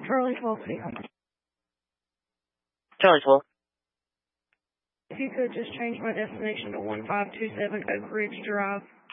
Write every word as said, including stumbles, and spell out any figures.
Charlie twelve Sam. Charlie twelve. If you could just change my destination to one five two seven Oak Ridge Drive.